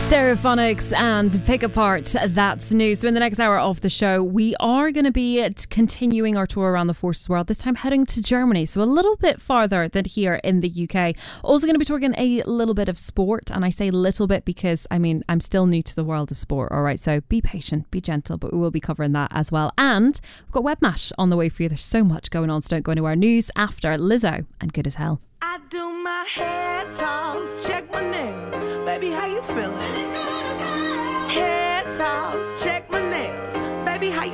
Stereophonics and Pick Apart That's New. So in the next hour of the show, we are going to be continuing our tour around the Forces world, this time heading to Germany, so a little bit farther than here in the UK. Also going to be talking a little bit of sport, and I say little bit because, I mean, I'm still new to the world of sport, all right? So be patient, be gentle, but we will be covering that as well. And we've got Webmash on the way for you. There's so much going on, so don't go anywhere. News after Lizzo and Good As Hell. I do my hair toss, check my nails. Baby, how you feeling? Hair toss, check my nails. Baby, how you